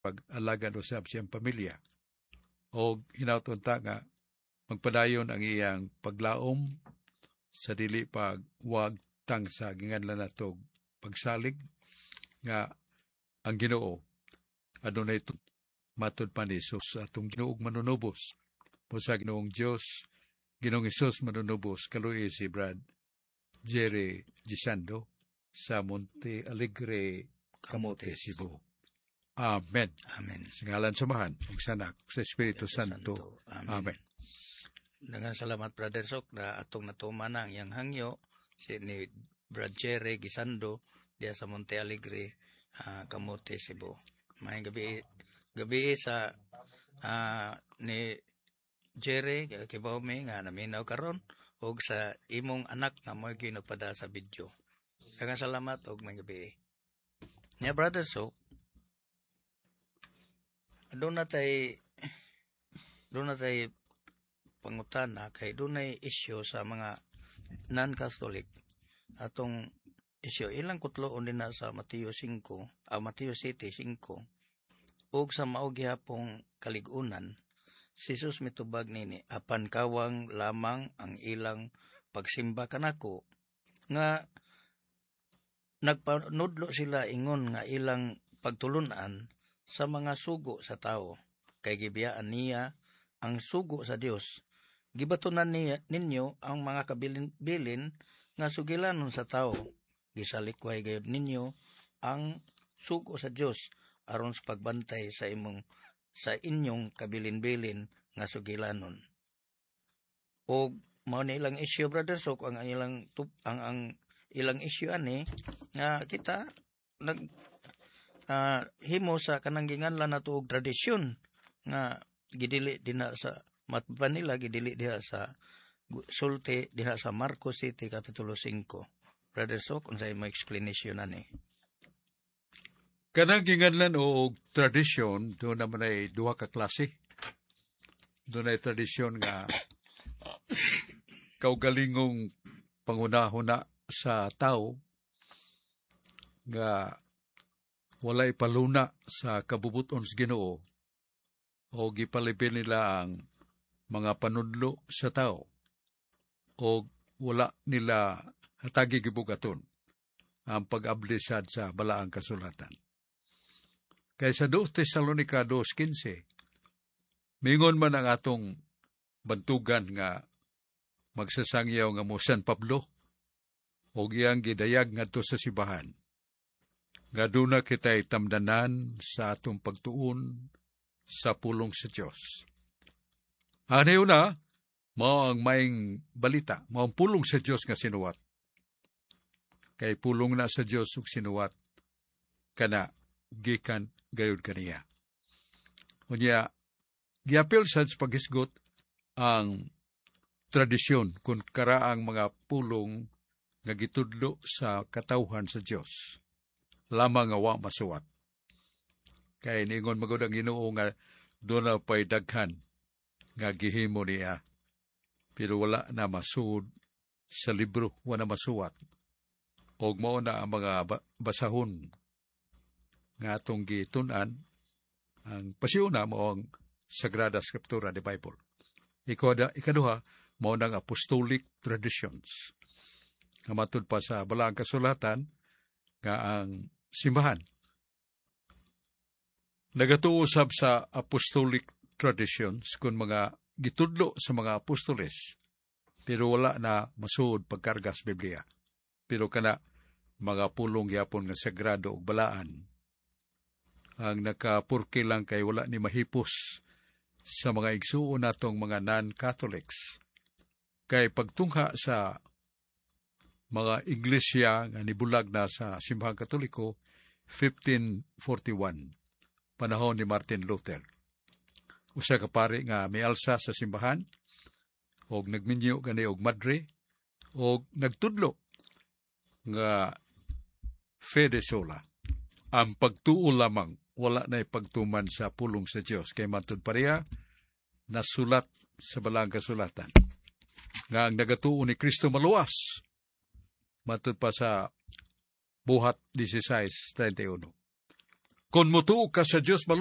pag-alagan usab siyang pamilya. O hinautunta nga magpadayon ang iyang paglaom sa dili pagwag tang sa ginganlan natog pagsalig nga ang Ginoo adunay matud pa ni Jesus atong Ginoong manunubos. Sa Ginoong Dios, Ginoong Hesus manunubos kaluoy si Brad Jerry Gisando sa Monte Alegre, Camotes, Cebu. Amen. Amen. Sa ngalan samahan, ug sa Anak, sa Espiritu Santo. Amen. Dengan salamat, Brother Sok, na atong natuman ang iyang hangyo si ni Brad Jerry Gisando diya sa Monte Alegre, Camotes, Cebu. May gabi sa ni Jerry kibaw mi nga naminaw karon og sa imong anak nga mo'y ginagpada sa video. Dengan salamat og may gabi. Nya Brother Sok, doon na tayo pangutana kay doon na issue sa mga non-Catholic. Atong issue, ilang kutloon din na sa Mateo 7:5, ug sa mao gihapong kaligunan, si Jesus mitubag nini, apan kawang lamang ang ilang pagsimba kanako, nga nagpanudlo sila ingon nga ilang pagtulunan sa mga sugo sa tao, kay gibiyaan niya ang sugo sa Dios. Gibatunan ninyo ang mga kabilin-bilin nga sugilanon sa tao. Gisalikway gayud ninyo ang sugo sa Dios aron sa pagbantay sa inyong kabilin-bilin nga sugilanon. O mao ni ilang issue, Brother Sok, ang ilang issue ani nga kita himo sa kanang ginganlan nato og tradisyon nga gidili dinha sa Matbanila, gidili diha sa sulti diha sa Marcos City Kapitulo 5. Brother Sok, unsay mo explanation ani? Kanang ginganlan o tradisyon, doon naman ay duha ka klase. Doon ay tradisyon nga kaugalingong pangunahuna sa tao nga walay paluna sa kabubuton sa Ginoo o gipalibin nila ang mga panudlo sa tao o wala nila hatagi gibugaton ang pag-ablisad sa balaang kasulatan. Kaya sa 2 Tesalonica 2:15, mingon man ang atong bantugan nga magsasangyaw nga mo San Pablo o giyang gidayag ngadto sa sibahan. Nga duna kita'y tamdanan sa atong pagtuon sa pulong sa Diyos. Ano na, mao ang maing balita, mao ang pulong sa Diyos nga sinuwat. Kay pulong na sa Diyos ug sinuwat, kana gikan gayud kaniya. Unya, giapil sa paghisgot ang tradisyon kung karaang mga pulong nga gitudlo sa katawhan sa Diyos. Lamang nga wa masuwat. Kaya niingon magod ang Ginoo nga doon na pa'y daghan nga gihimo niya. Pero wala na masuod sa libro, wala masuwat. O mao na ang mga basahon nga atong gitunan, ang pasiuna mo ang Sagrada Scriptura, the Bible. Ikaduha, mao ng apostolic traditions. Nga matud pa sa balaang kasulatan, nga ang simbahan nagatuusab sa apostolic traditions kung mga gitudlo sa mga apostoles, pero wala na masuod pagkarga sa Biblia. Pero kana mga pulong yapon nga sagrado ug balaan ang nakapurki lang kay wala ni mahipos sa mga igsuon natong mga non-Catholics. Kay pagtungha sa mga iglesia nga nibulag na sa Simbahang Katoliko, 1541, panahon ni Martin Luther. Usa ka pari nga mialsa sa simbahan, og nagminyo gani og madre, og nagtudlo nga fede sola. Ang pagtuo lamang, wala na pagtuman sa pulong sa Diyos. Kay matud pareha, nasulat sa balaang kasulatan nga ang nagatuo ni Kristo maluwas. Matud pa sa Buhat 16:31. Kung mutuo ka sa Diyos